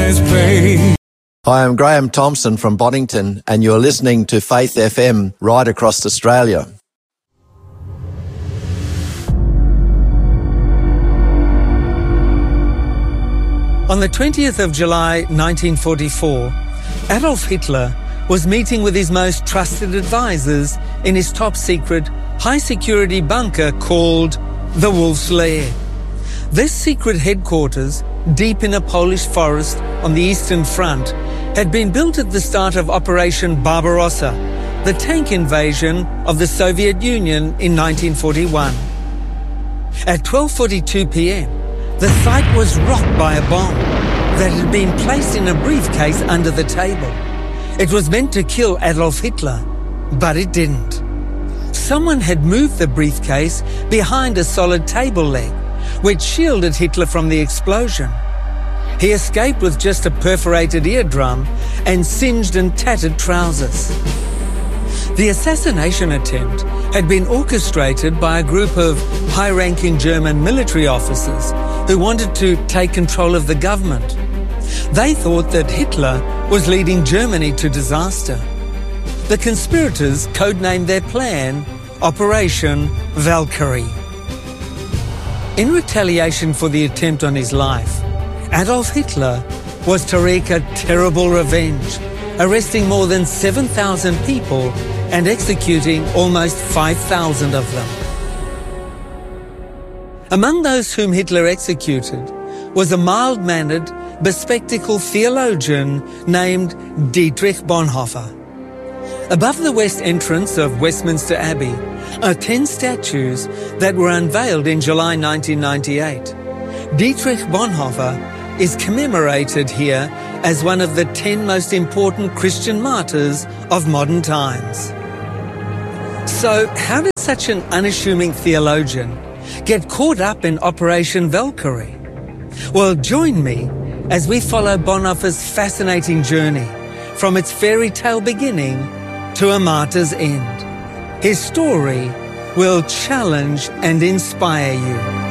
always pray. Hi, I'm Graham Thompson from Boddington, and you're listening to Faith FM right across Australia. On the 20th of July 1944, Adolf Hitler was meeting with his most trusted advisors in his top-secret, high-security bunker called the Wolf's Lair. This secret headquarters, deep in a Polish forest on the Eastern Front, had been built at the start of Operation Barbarossa, the tank invasion of the Soviet Union in 1941. At 12:42 p.m., the site was rocked by a bomb that had been placed in a briefcase under the table. It was meant to kill Adolf Hitler, but it didn't. Someone had moved the briefcase behind a solid table leg, which shielded Hitler from the explosion. He escaped with just a perforated eardrum and singed and tattered trousers. The assassination attempt had been orchestrated by a group of high-ranking German military officers who wanted to take control of the government. They thought that Hitler was leading Germany to disaster. The conspirators codenamed their plan Operation Valkyrie. In retaliation for the attempt on his life, Adolf Hitler was to wreak a terrible revenge, arresting more than 7,000 people and executing almost 5,000 of them. Among those whom Hitler executed was a mild-mannered, bespectacled theologian named Dietrich Bonhoeffer. Above the west entrance of Westminster Abbey are 10 statues that were unveiled in July 1998. Dietrich Bonhoeffer is commemorated here as one of the 10 most important Christian martyrs of modern times. So how did such an unassuming theologian get caught up in Operation Valkyrie? Well, join me as we follow Bonhoeffer's fascinating journey from its fairy tale beginning to a martyr's end. His story will challenge and inspire you.